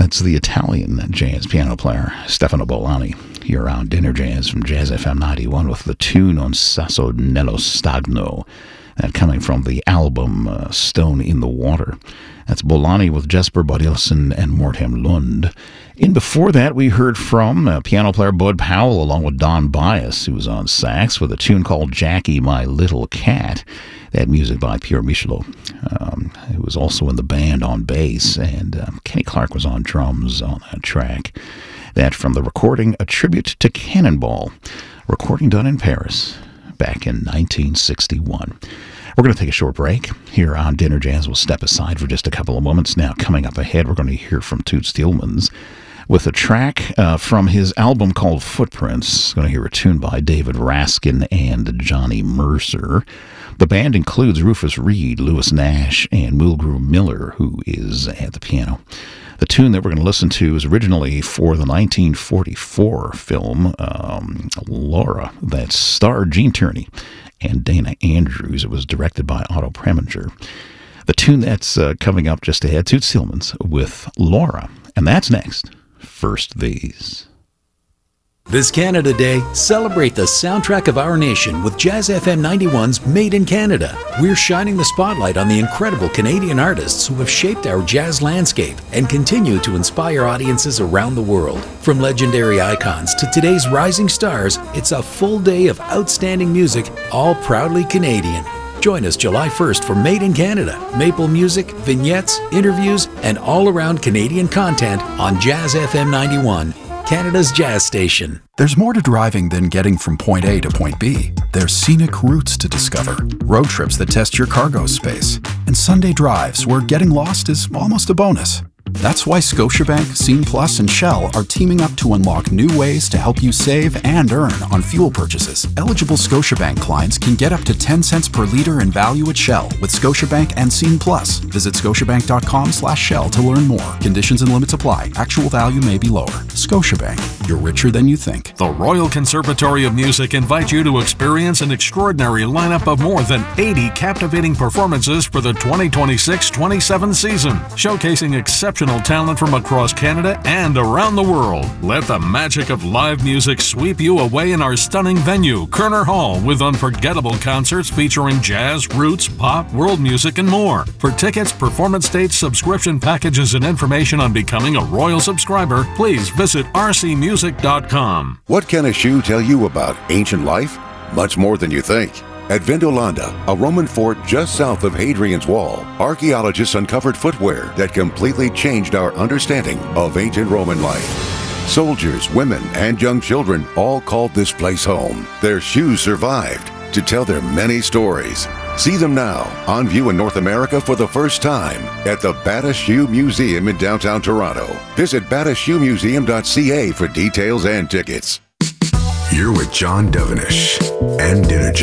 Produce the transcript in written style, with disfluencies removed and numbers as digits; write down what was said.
That's the Italian jazz piano player Stefano Bolani here on Dinner Jazz from Jazz FM 91 with the tune On Sasso Nello Stagno, coming from the album Stone in the Water. That's Bolani with Jesper Bodilson and Mortem Lund. In before that, we heard from piano player Bud Powell along with Don Bias, who was on sax, with a tune called Jackie, My Little Cat. That music by Pierre Michelot, who was also in the band on bass, and Kenny Clark was on drums on that track. That from the recording A Tribute to Cannonball, recording done in Paris back in 1961. We're going to take a short break here on Dinner Jazz. We'll step aside for just a couple of moments. Now, coming up ahead, we're going to hear from Toots Thielemans with a track from his album called Footprints. Going to hear a tune by David Raskin and Johnny Mercer. The band includes Rufus Reid, Lewis Nash, and Mulgrew Miller, who is at the piano. The tune that we're going to listen to is originally for the 1944 film Laura, that starred Gene Tierney and Dana Andrews. It was directed by Otto Preminger. The tune that's coming up just ahead, Toots Thielemans with Laura. And that's next. First These. This Canada Day, celebrate the soundtrack of our nation with Jazz FM 91's Made in Canada. We're shining the spotlight on the incredible Canadian artists who have shaped our jazz landscape and continue to inspire audiences around the world. From legendary icons to today's rising stars, it's a full day of outstanding music, all proudly Canadian. Join us July 1st for Made in Canada, maple music, vignettes, interviews, and all-around Canadian content on Jazz FM 91. Canada's jazz station. There's more to driving than getting from point A to point B. There's scenic routes to discover, road trips that test your cargo space, and Sunday drives where getting lost is almost a bonus. That's why Scotiabank, Scene Plus, and Shell are teaming up to unlock new ways to help you save and earn on fuel purchases. Eligible Scotiabank clients can get up to 10 cents per liter in value at Shell with Scotiabank and Scene Plus. Visit scotiabank.com/Shell to learn more. Conditions and limits apply. Actual value may be lower. Scotiabank, you're richer than you think. The Royal Conservatory of Music invites you to experience an extraordinary lineup of more than 80 captivating performances for the 2026-27 season, showcasing exceptional talent from across Canada and around the world. Let the magic of live music sweep you away in our stunning venue, Kerner Hall, with unforgettable concerts featuring jazz, roots, pop, world music, and more. For tickets, performance dates, subscription packages, and information on becoming a Royal subscriber, please visit rcmusic.com. What can a shoe tell you about ancient life? Much more than you think. At Vindolanda, a Roman fort just south of Hadrian's Wall, archaeologists uncovered footwear that completely changed our understanding of ancient Roman life. Soldiers, women, and young children all called this place home. Their shoes survived to tell their many stories. See them now, on view in North America for the first time at the Bata Shoe Museum in downtown Toronto. Visit batashoemuseum.ca for details and tickets. You're with John Devenish and Dinner Jazz.